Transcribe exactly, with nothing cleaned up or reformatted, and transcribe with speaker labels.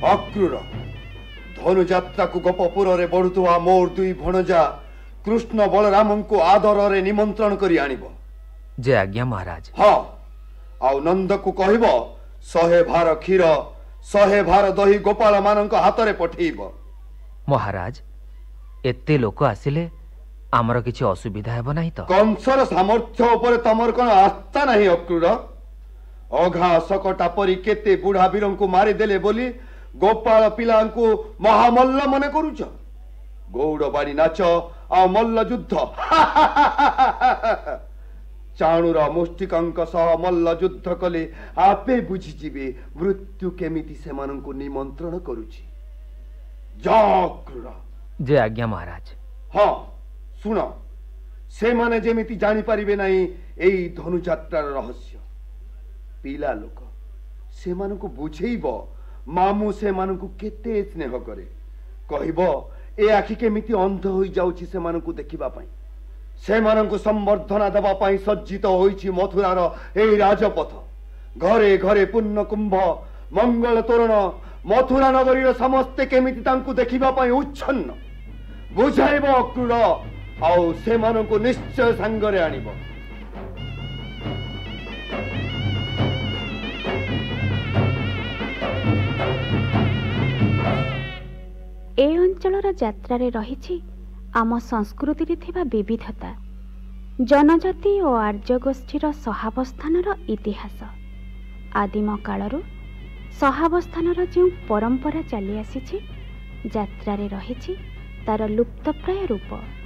Speaker 1: अक्रूर धनुयात्रा को गोपपुर रे बढ़ुवा मोर दुई भणजा कृष्ण बलराम को आदर रे निमंत्रण करी आनिबो।
Speaker 2: जे आज्ञा महाराज।
Speaker 1: हाँ आउ नंद को कहब शहे भार क्षीर शहे भार दही गोपाल मानक हाथ रे पठेइब।
Speaker 2: महाराज एते लोक आसिले आमर किछि असुविधा हेबो नाही तो?
Speaker 1: कंसर सामर्थ्य ऊपर तमर कोन आस्था नाही अक्रूर? अघा सकटा परी केते बुढ़ा वीर को मारी देले बोली गोपाल पिला को महामल्ल मने करूछ। गौड़ बाड़ी नाच आ मल्ल युद्ध चाणुर मुष्टिकांक सह मल्ल युद्ध कले आपे बुझीजिबे मृत्यु केमिति सेमानंकु निमंत्रण करूछि। जा अक्रूर।
Speaker 2: जे आज्ञा महाराज।
Speaker 1: हाँ सुन से माने जेमिति जानी परिबे नाही एई धनुयात्रार रहस्य। पिला लोक से मानकु बुझेइब मामू से मानकु केते स्नेह करे कहइब ए आखि केमिति अंध होई जाउछि से मानकु देखिबा पई। से मानकु संवर्धना देबा पई सज्जित होईछि मथुरार एई राजपथ। घरे घरे पुण्य कुंभ मंगल तोरण मथुरा नगरीर समस्ते केमिति तांकु देखिबा पई उच्छन्न। बुझाइब अक्रूर आउ से मानकु निश्चय संगरे आनिब।
Speaker 3: ए अंचलर यात्रारे रहिछि आम संस्कृति रे थिबा विविधता, जनजाति और आर्यगोष्ठीर सहावस्थानर इतिहास। आदिम कालरू सहावस्थानर जो परंपरा चली आसीछि यात्रारे रहिछि तार लुप्तप्राय रूप।